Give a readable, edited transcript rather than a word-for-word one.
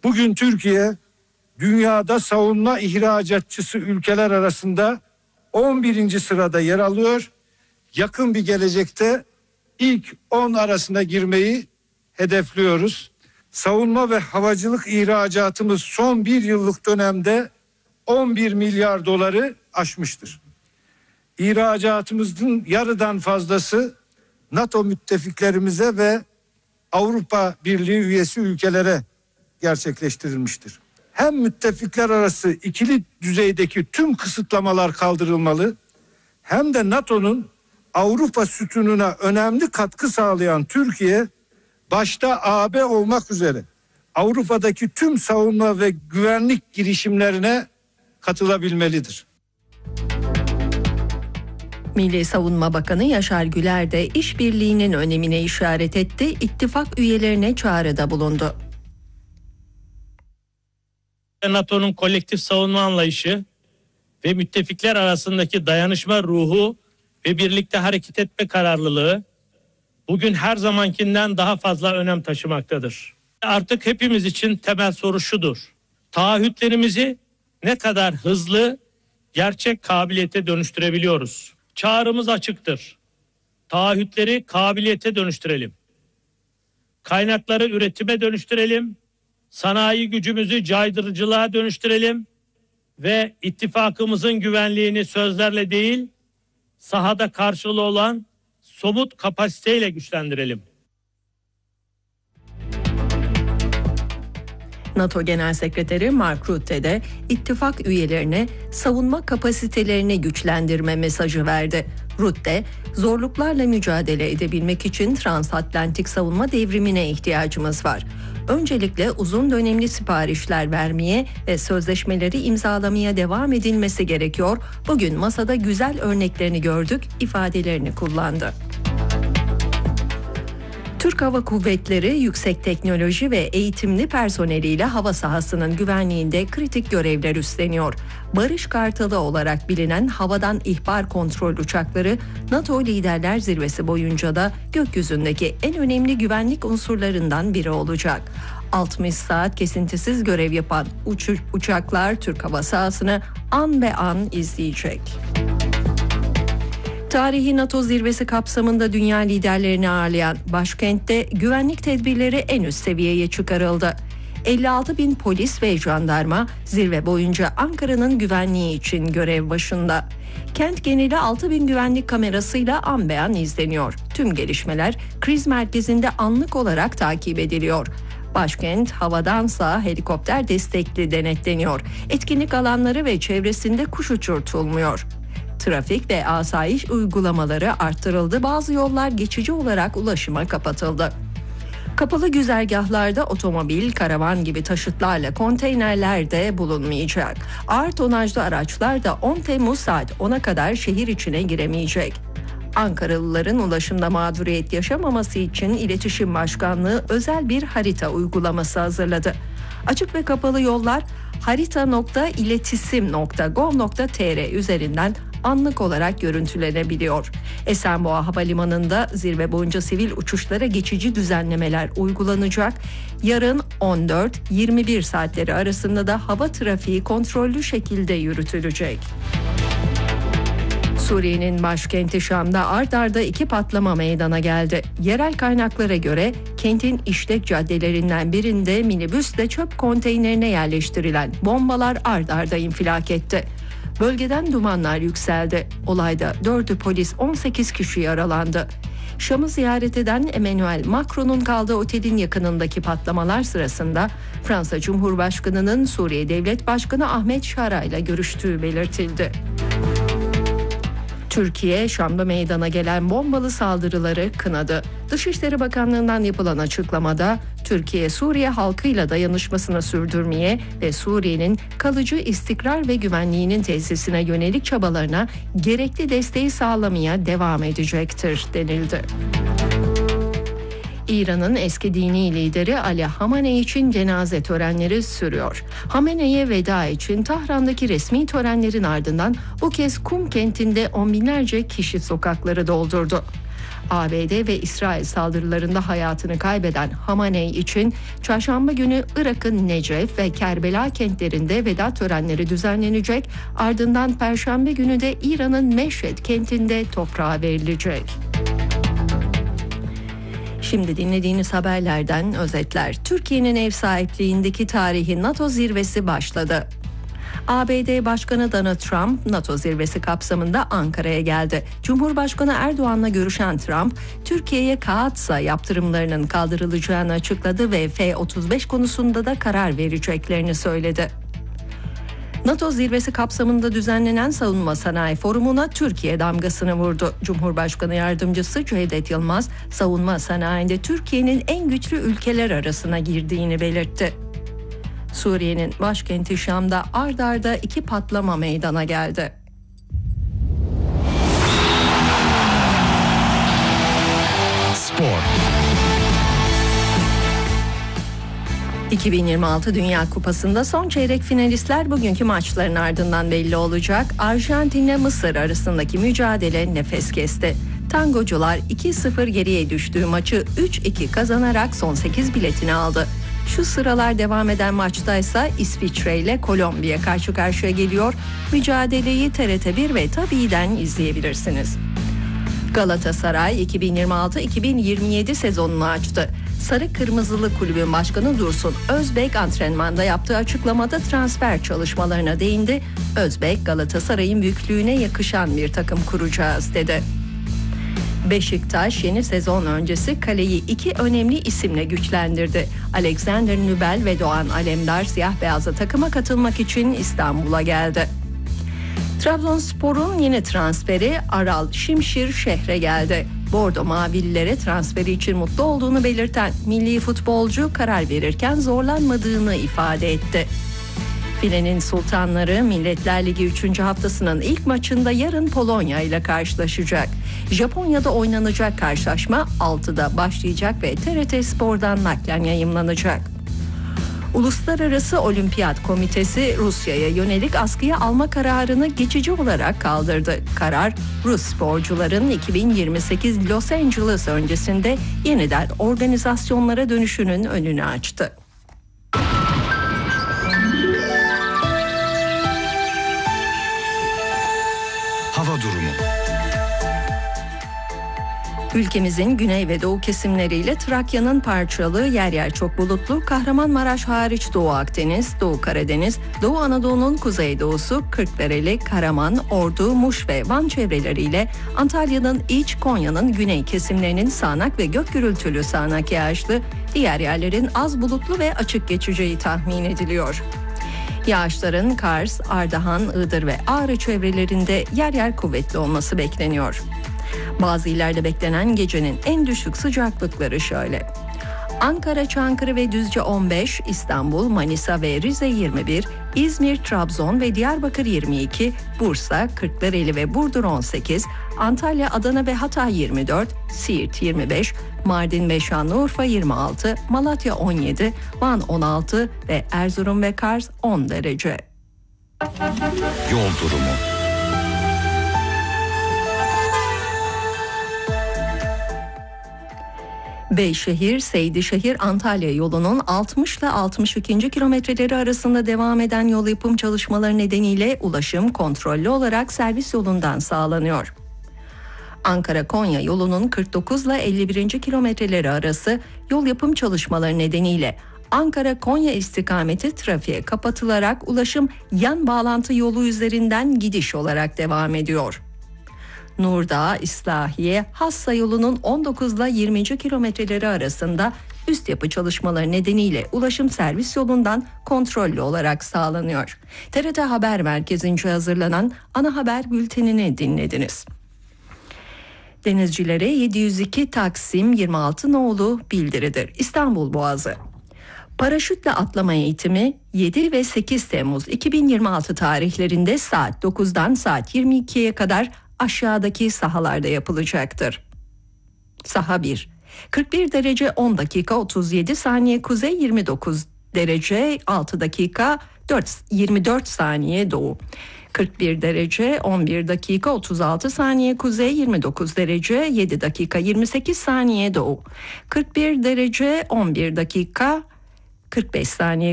Bugün Türkiye dünyada savunma ihracatçısı ülkeler arasında 11. sırada yer alıyor. Yakın bir gelecekte ilk 10 arasına girmeyi hedefliyoruz. Savunma ve havacılık ihracatımız son bir yıllık dönemde 11 milyar doları aşmıştır. İhracatımızın yarıdan fazlası NATO müttefiklerimize ve Avrupa Birliği üyesi ülkelere gerçekleştirilmiştir. Hem müttefikler arası ikili düzeydeki tüm kısıtlamalar kaldırılmalı, hem de NATO'nun Avrupa sütununa önemli katkı sağlayan Türkiye, başta AB olmak üzere Avrupa'daki tüm savunma ve güvenlik girişimlerine katılabilmelidir. Milli Savunma Bakanı Yaşar Güler de işbirliğinin önemine işaret etti, ittifak üyelerine çağrıda bulundu. NATO'nun kolektif savunma anlayışı ve müttefikler arasındaki dayanışma ruhu ve birlikte hareket etme kararlılığı bugün her zamankinden daha fazla önem taşımaktadır. Artık hepimiz için temel soru şudur: taahhütlerimizi ne kadar hızlı gerçek kabiliyete dönüştürebiliyoruz? Çağrımız açıktır. Taahhütleri kabiliyete dönüştürelim. Kaynakları üretime dönüştürelim. Sanayi gücümüzü caydırıcılığa dönüştürelim ve ittifakımızın güvenliğini sözlerle değil, sahada karşılığı olan somut kapasiteyle güçlendirelim. NATO Genel Sekreteri Mark Rutte de ittifak üyelerine savunma kapasitelerini güçlendirme mesajı verdi. Rutte, zorluklarla mücadele edebilmek için transatlantik savunma devrimine ihtiyacımız var. Öncelikle uzun dönemli siparişler vermeye ve sözleşmeleri imzalamaya devam edilmesi gerekiyor. Bugün masada güzel örneklerini gördük ifadelerini kullandı. Türk Hava Kuvvetleri yüksek teknoloji ve eğitimli personeliyle hava sahasının güvenliğinde kritik görevler üstleniyor. Barış Kartalı olarak bilinen havadan ihbar kontrol uçakları NATO Liderler Zirvesi boyunca da gökyüzündeki en önemli güvenlik unsurlarından biri olacak. 60 saat kesintisiz görev yapan uçaklar Türk hava sahasını an be an izleyecek. Tarihi NATO zirvesi kapsamında dünya liderlerini ağırlayan başkentte güvenlik tedbirleri en üst seviyeye çıkarıldı. 56 bin polis ve jandarma zirve boyunca Ankara'nın güvenliği için görev başında. Kent geneli 6 bin güvenlik kamerasıyla an be an izleniyor. Tüm gelişmeler kriz merkezinde anlık olarak takip ediliyor. Başkent havadansa helikopter destekli denetleniyor. Etkinlik alanları ve çevresinde kuş uçurtulmuyor. Trafik ve asayiş uygulamaları arttırıldı. Bazı yollar geçici olarak ulaşıma kapatıldı. Kapalı güzergahlarda otomobil, karavan gibi taşıtlarla konteynerler de bulunmayacak. Ağır tonajlı araçlar da 10 Temmuz saat 10'a kadar şehir içine giremeyecek. Ankaralıların ulaşımda mağduriyet yaşamaması için İletişim Başkanlığı özel bir harita uygulaması hazırladı. Açık ve kapalı yollar harita.iletisim.gov.tr üzerinden anlık olarak görüntülenebiliyor. Esenboğa Havalimanı'nda zirve boyunca sivil uçuşlara geçici düzenlemeler uygulanacak. Yarın 14-21 saatleri arasında da hava trafiği kontrollü şekilde yürütülecek. Suriye'nin başkenti Şam'da ard arda 2 patlama meydana geldi. Yerel kaynaklara göre kentin işlek caddelerinden birinde minibüsle çöp konteynerine yerleştirilen bombalar ard arda infilak etti. Bölgeden dumanlar yükseldi. Olayda 4'ü polis, 18 kişi yaralandı. Şam'ı ziyaret eden Emmanuel Macron'un kaldığı otelin yakınındaki patlamalar sırasında Fransa Cumhurbaşkanı'nın Suriye Devlet Başkanı Ahmet Şara ile görüştüğü belirtildi. Türkiye, Şam'da meydana gelen bombalı saldırıları kınadı. Dışişleri Bakanlığı'ndan yapılan açıklamada, Türkiye, Suriye halkıyla dayanışmasını sürdürmeye ve Suriye'nin kalıcı istikrar ve güvenliğinin tesisine yönelik çabalarına gerekli desteği sağlamaya devam edecektir denildi. İran'ın eski dini lideri Ali Hamenei için cenaze törenleri sürüyor. Hamenei'ye veda için Tahran'daki resmi törenlerin ardından bu kez Kum kentinde on binlerce kişi sokakları doldurdu. ABD ve İsrail saldırılarında hayatını kaybeden Hamaney için çarşamba günü Irak'ın Necef ve Kerbela kentlerinde veda törenleri düzenlenecek. Ardından perşembe günü de İran'ın Meşhed kentinde toprağa verilecek. Şimdi dinlediğiniz haberlerden özetler. Türkiye'nin ev sahipliğindeki tarihi NATO zirvesi başladı. ABD Başkanı Donald Trump, NATO zirvesi kapsamında Ankara'ya geldi. Cumhurbaşkanı Erdoğan'la görüşen Trump, Türkiye'ye Kaatsa yaptırımlarının kaldırılacağını açıkladı ve F-35 konusunda da karar vereceklerini söyledi. NATO zirvesi kapsamında düzenlenen Savunma Sanayi Forumu'na Türkiye damgasını vurdu. Cumhurbaşkanı Yardımcısı Cevdet Yılmaz, savunma sanayinde Türkiye'nin en güçlü ülkeler arasına girdiğini belirtti. Suriye'nin başkenti Şam'da ard arda 2 patlama meydana geldi. Spor. 2026 Dünya Kupası'nda son çeyrek finalistler bugünkü maçların ardından belli olacak. Arjantin'le Mısır arasındaki mücadele nefes kesti. Tangocular 2-0 geriye düştüğü maçı 3-2 kazanarak son 8 biletini aldı. Şu sıralar devam eden maçtaysa İsviçre ile Kolombiya karşı karşıya geliyor. Mücadeleyi TRT1 ve Tabi'den izleyebilirsiniz. Galatasaray 2026-2027 sezonunu açtı. Sarı Kırmızılı Kulübün Başkanı Dursun Özbek antrenmanda yaptığı açıklamada transfer çalışmalarına değindi. Özbek, Galatasaray'ın büyüklüğüne yakışan bir takım kuracağız dedi. Beşiktaş yeni sezon öncesi kaleyi 2 önemli isimle güçlendirdi. Alexander Nübel ve Doğan Alemdar siyah beyazlı takıma katılmak için İstanbul'a geldi. Trabzonspor'un yeni transferi Aral Şimşir şehre geldi. Bordo Mavililere transferi için mutlu olduğunu belirten milli futbolcu karar verirken zorlanmadığını ifade etti. Filenin Sultanları Milletler Ligi 3. haftasının ilk maçında yarın Polonya ile karşılaşacak. Japonya'da oynanacak karşılaşma 6'da başlayacak ve TRT Spor'dan naklen yayımlanacak. Uluslararası Olimpiyat Komitesi Rusya'ya yönelik askıya alma kararını geçici olarak kaldırdı. Karar, Rus sporcuların 2028 Los Angeles öncesinde yeniden organizasyonlara dönüşünün önünü açtı. Hava durumu. Ülkemizin güney ve doğu kesimleriyle Trakya'nın parçalı, yer yer çok bulutlu, Kahramanmaraş hariç Doğu Akdeniz, Doğu Karadeniz, Doğu Anadolu'nun kuzeydoğusu, Kırklareli, Karaman, Ordu, Muş ve Van çevreleriyle Antalya'nın iç, Konya'nın güney kesimlerinin sağanak ve gök gürültülü sağanak yağışlı, diğer yerlerin az bulutlu ve açık geçeceği tahmin ediliyor. Yağışların Kars, Ardahan, Iğdır ve Ağrı çevrelerinde yer yer kuvvetli olması bekleniyor. Bazı illerde beklenen gecenin en düşük sıcaklıkları şöyle: Ankara, Çankırı ve Düzce 15, İstanbul, Manisa ve Rize 21, İzmir, Trabzon ve Diyarbakır 22, Bursa, Kırklareli ve Burdur 18, Antalya, Adana ve Hatay 24, Siirt 25, Mardin ve Şanlıurfa 26, Malatya 17, Van 16 ve Erzurum ve Kars 10 derece. Yol durumu. Beyşehir, Seydişehir, Antalya yolunun 60 ile 62. kilometreleri arasında devam eden yol yapım çalışmaları nedeniyle ulaşım kontrollü olarak servis yolundan sağlanıyor. Ankara-Konya yolunun 49 ile 51. kilometreleri arası yol yapım çalışmaları nedeniyle Ankara-Konya istikameti trafiğe kapatılarak ulaşım yan bağlantı yolu üzerinden gidiş olarak devam ediyor. Nurdağ, İslahiye, Hassa yolunun 19 ile 20. kilometreleri arasında üst yapı çalışmaları nedeniyle ulaşım servis yolundan kontrollü olarak sağlanıyor. TRT Haber Merkezi'nce hazırlanan ana haber bültenini dinlediniz. Denizcilere 702 Taksim 26 nolu bildiridir. İstanbul Boğazı. Paraşütle atlama eğitimi 7 ve 8 Temmuz 2026 tarihlerinde saat 9'dan saat 22'ye kadar aşağıdaki sahalarda yapılacaktır. Saha 1. 41 derece 10 dakika 37 saniye kuzey, 29 derece 6 dakika 24 saniye doğu. 41 derece 11 dakika 36 saniye kuzey, 29 derece 7 dakika 28 saniye doğu. 41 derece 11 dakika 45 saniye